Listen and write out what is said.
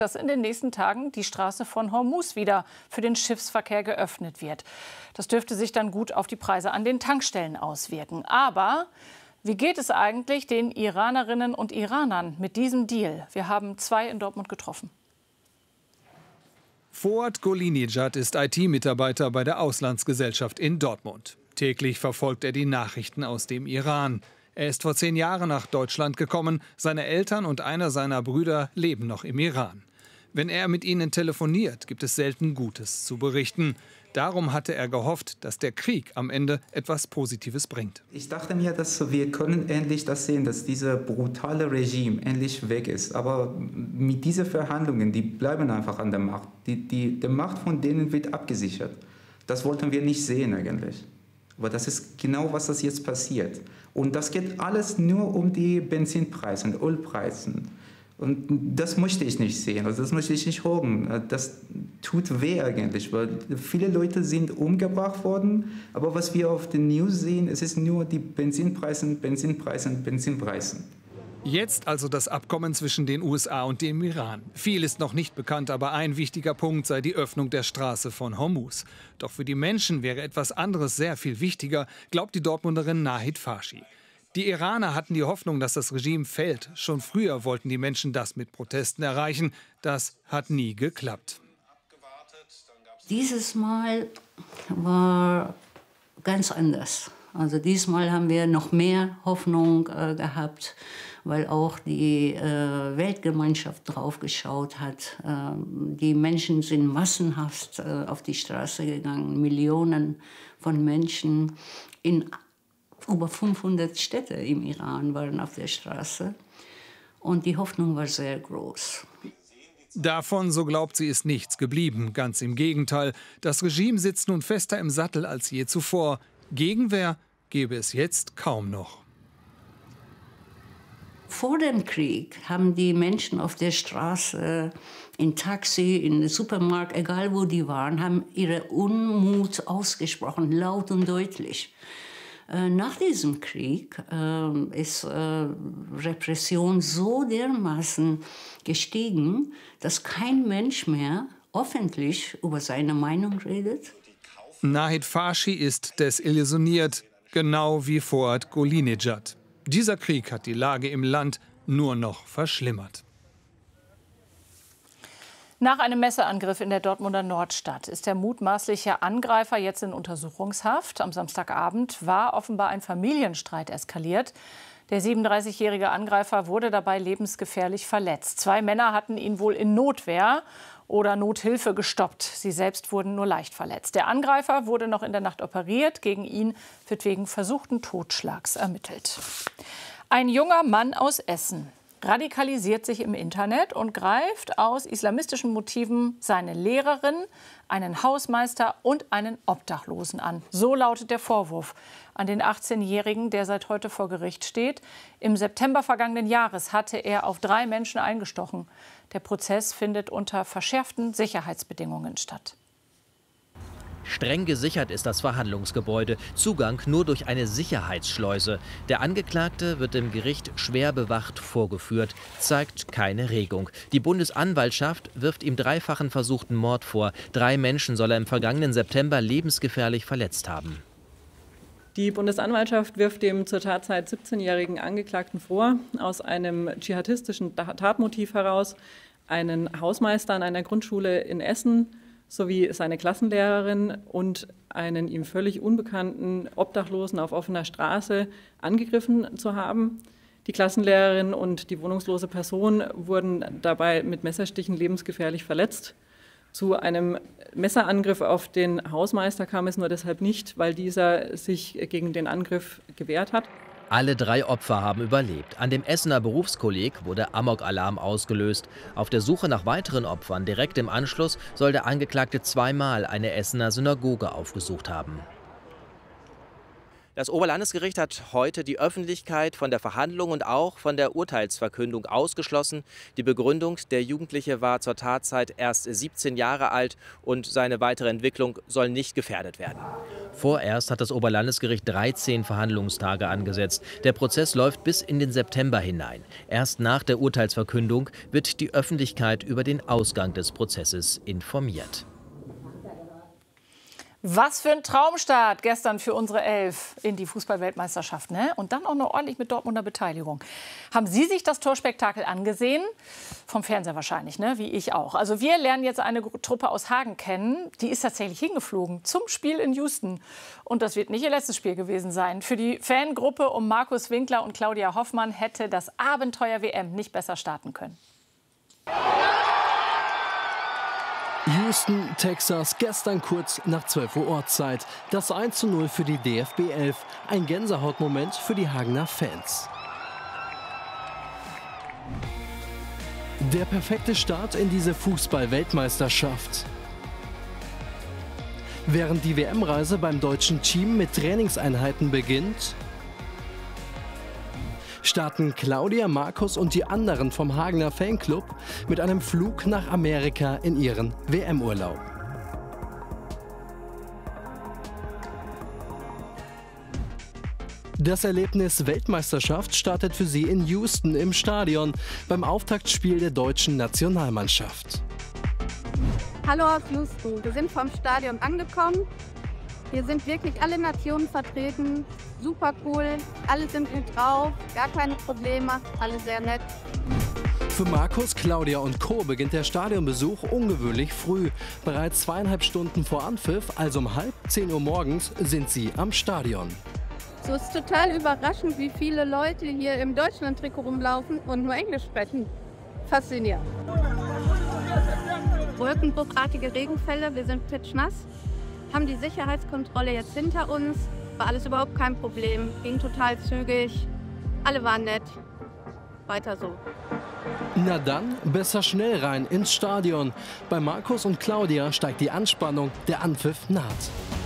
dass in den nächsten Tagen die Straße von Hormuz wieder für den Schiffsverkehr geöffnet wird. Das dürfte sich dann gut auf die Preise an den Tankstellen auswirken. Aber wie geht es eigentlich den Iranerinnen und Iranern mit diesem Deal? Wir haben zwei in Dortmund getroffen. Fuad Golinejad ist IT-Mitarbeiter bei der Auslandsgesellschaft in Dortmund. Täglich verfolgt er die Nachrichten aus dem Iran. Er ist vor 10 Jahren nach Deutschland gekommen. Seine Eltern und einer seiner Brüder leben noch im Iran. Wenn er mit ihnen telefoniert, gibt es selten Gutes zu berichten. Darum hatte er gehofft, dass der Krieg am Ende etwas Positives bringt. Ich dachte mir, dass wir können endlich das sehen, dass dieses brutale Regime endlich weg ist. Aber mit diesen Verhandlungen, die bleiben einfach an der Macht. Die Macht von denen wird abgesichert. Das wollten wir nicht sehen eigentlich. Aber das ist genau, was das jetzt passiert. Und das geht alles nur um die Benzinpreise und Ölpreise. Und das möchte ich nicht sehen, also das möchte ich nicht hören. Das tut weh eigentlich, weil viele Leute sind umgebracht worden. Aber was wir auf den News sehen, es ist nur die Benzinpreise. Jetzt also das Abkommen zwischen den USA und dem Iran. Viel ist noch nicht bekannt, aber ein wichtiger Punkt sei die Öffnung der Straße von Hormuz. Doch für die Menschen wäre etwas anderes sehr viel wichtiger, glaubt die Dortmunderin Nahid Farshi. Die Iraner hatten die Hoffnung, dass das Regime fällt. Schon früher wollten die Menschen das mit Protesten erreichen. Das hat nie geklappt. Dieses Mal war ganz anders. Also diesmal haben wir noch mehr Hoffnung gehabt, weil auch die Weltgemeinschaft drauf geschaut hat. Die Menschen sind massenhaft auf die Straße gegangen. Millionen von Menschen in über 500 Städte im Iran waren auf der Straße. Und die Hoffnung war sehr groß. Davon, so glaubt sie, ist nichts geblieben. Ganz im Gegenteil. Das Regime sitzt nun fester im Sattel als je zuvor. Gegenwehr gäbe es jetzt kaum noch. Vor dem Krieg haben die Menschen auf der Straße, in Taxi, in Supermarkt, egal wo die waren, haben ihre Unmut ausgesprochen, laut und deutlich. Nach diesem Krieg ist Repression so dermaßen gestiegen, dass kein Mensch mehr öffentlich über seine Meinung redet. Nahid Farshi ist desillusioniert, genau wie Fuad Golinejad. Dieser Krieg hat die Lage im Land nur noch verschlimmert. Nach einem Messerangriff in der Dortmunder Nordstadt ist der mutmaßliche Angreifer jetzt in Untersuchungshaft. Am Samstagabend war offenbar ein Familienstreit eskaliert. Der 37-jährige Angreifer wurde dabei lebensgefährlich verletzt. 2 Männer hatten ihn wohl in Notwehr oder Nothilfe gestoppt. Sie selbst wurden nur leicht verletzt. Der Angreifer wurde noch in der Nacht operiert. Gegen ihn wird wegen versuchten Totschlags ermittelt. Ein junger Mann aus Essen radikalisiert sich im Internet und greift aus islamistischen Motiven seine Lehrerin, einen Hausmeister und einen Obdachlosen an. So lautet der Vorwurf an den 18-Jährigen, der seit heute vor Gericht steht. Im September vergangenen Jahres hatte er auf 3 Menschen eingestochen. Der Prozess findet unter verschärften Sicherheitsbedingungen statt. Streng gesichert ist das Verhandlungsgebäude. Zugang nur durch eine Sicherheitsschleuse. Der Angeklagte wird im Gericht schwer bewacht vorgeführt, zeigt keine Regung. Die Bundesanwaltschaft wirft ihm 3-fachen versuchten Mord vor. 3 Menschen soll er im vergangenen September lebensgefährlich verletzt haben. Die Bundesanwaltschaft wirft dem zur Tatzeit 17-jährigen Angeklagten vor, aus einem dschihadistischen Tatmotiv heraus einen Hausmeister an einer Grundschule in Essen sowie seine Klassenlehrerin und einen ihm völlig unbekannten Obdachlosen auf offener Straße angegriffen zu haben. Die Klassenlehrerin und die wohnungslose Person wurden dabei mit Messerstichen lebensgefährlich verletzt. Zu einem Messerangriff auf den Hausmeister kam es nur deshalb nicht, weil dieser sich gegen den Angriff gewehrt hat. Alle 3 Opfer haben überlebt. An dem Essener Berufskolleg wurde Amok-Alarm ausgelöst. Auf der Suche nach weiteren Opfern direkt im Anschluss soll der Angeklagte 2-mal eine Essener Synagoge aufgesucht haben. Das Oberlandesgericht hat heute die Öffentlichkeit von der Verhandlung und auch von der Urteilsverkündung ausgeschlossen. Die Begründung: Der Jugendliche war zur Tatzeit erst 17 Jahre alt und seine weitere Entwicklung soll nicht gefährdet werden. Vorerst hat das Oberlandesgericht 13 Verhandlungstage angesetzt. Der Prozess läuft bis in den September hinein. Erst nach der Urteilsverkündung wird die Öffentlichkeit über den Ausgang des Prozesses informiert. Was für ein Traumstart gestern für unsere Elf in die Fußball-Weltmeisterschaft, ne? Und dann auch noch ordentlich mit Dortmunder Beteiligung. Haben Sie sich das Torspektakel angesehen? Vom Fernseher wahrscheinlich, ne? Wie ich auch. Also wir lernen jetzt eine Truppe aus Hagen kennen. Die ist tatsächlich hingeflogen zum Spiel in Houston. Und das wird nicht ihr letztes Spiel gewesen sein. Für die Fangruppe um Markus Winkler und Claudia Hoffmann hätte das Abenteuer WM nicht besser starten können. Houston, Texas, gestern kurz nach 12 Uhr Ortszeit. Das 1:0 für die DFB 11. Ein Gänsehautmoment für die Hagener Fans. Der perfekte Start in diese Fußball-Weltmeisterschaft. Während die WM-Reise beim deutschen Team mit Trainingseinheiten beginnt, starten Claudia, Markus und die anderen vom Hagener Fanclub mit einem Flug nach Amerika in ihren WM-Urlaub. Das Erlebnis Weltmeisterschaft startet für sie in Houston im Stadion beim Auftaktspiel der deutschen Nationalmannschaft. Hallo aus Houston, wir sind vom Stadion angekommen. Hier sind wirklich alle Nationen vertreten, super cool, alle sind gut drauf, gar keine Probleme, alle sehr nett. Für Markus, Claudia und Co. beginnt der Stadionbesuch ungewöhnlich früh. Bereits 2,5 Stunden vor Anpfiff, also um 9:30 Uhr morgens, sind sie am Stadion. So ist total überraschend, wie viele Leute hier im Deutschland-Trikot rumlaufen und nur Englisch sprechen. Faszinierend. Wolkenbruchartige Regenfälle, wir sind pitschnass. Haben die Sicherheitskontrolle jetzt hinter uns, war alles überhaupt kein Problem, ging total zügig, alle waren nett, weiter so. Na dann, besser schnell rein ins Stadion. Bei Markus und Claudia steigt die Anspannung, der Anpfiff naht.